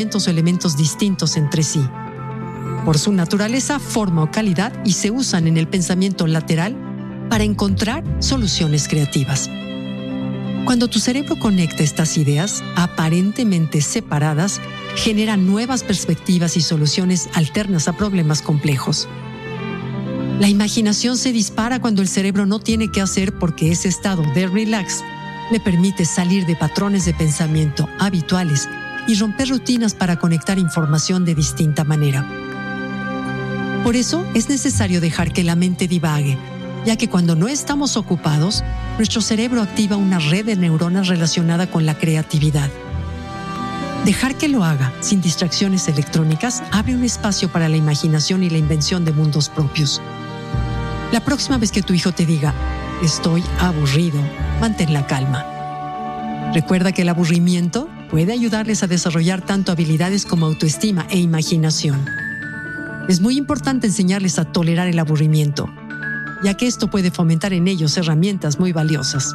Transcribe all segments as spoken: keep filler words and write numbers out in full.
o elementos distintos entre sí, por su naturaleza, forma o calidad, y se usan en el pensamiento lateral para encontrar soluciones creativas. Cuando tu cerebro conecta estas ideas, aparentemente separadas, genera nuevas perspectivas y soluciones alternas a problemas complejos. La imaginación se dispara cuando el cerebro no tiene qué hacer, porque ese estado de relax le permite salir de patrones de pensamiento habituales y romper rutinas para conectar información de distinta manera. Por eso es necesario dejar que la mente divague, ya que cuando no estamos ocupados, nuestro cerebro activa una red de neuronas relacionada con la creatividad. Dejar que lo haga sin distracciones electrónicas abre un espacio para la imaginación y la invención de mundos propios. La próxima vez que tu hijo te diga, estoy aburrido, mantén la calma. Recuerda que el aburrimiento puede ayudarles a desarrollar tanto habilidades como autoestima e imaginación. Es muy importante enseñarles a tolerar el aburrimiento, ya que esto puede fomentar en ellos herramientas muy valiosas.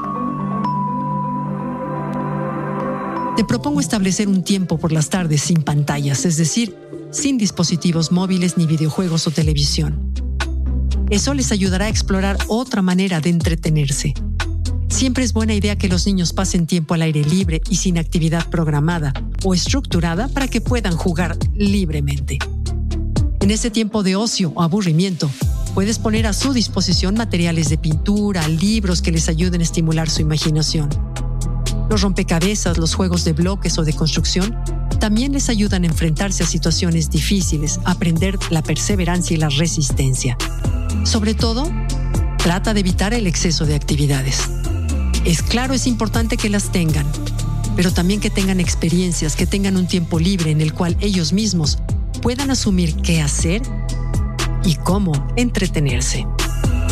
Te propongo establecer un tiempo por las tardes sin pantallas, es decir, sin dispositivos móviles ni videojuegos o televisión. Eso les ayudará a explorar otra manera de entretenerse. Siempre es buena idea que los niños pasen tiempo al aire libre y sin actividad programada o estructurada para que puedan jugar libremente. En ese tiempo de ocio o aburrimiento, puedes poner a su disposición materiales de pintura, libros que les ayuden a estimular su imaginación. Los rompecabezas, los juegos de bloques o de construcción también les ayudan a enfrentarse a situaciones difíciles, a aprender la perseverancia y la resistencia. Sobre todo, trata de evitar el exceso de actividades. Es claro, es importante que las tengan, pero también que tengan experiencias, que tengan un tiempo libre en el cual ellos mismos puedan asumir qué hacer y cómo entretenerse.